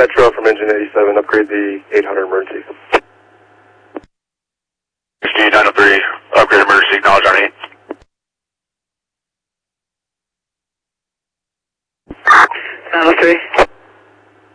Metro from engine 87, upgrade the 800 emergency. 903, upgrade emergency, acknowledge on 8. 903.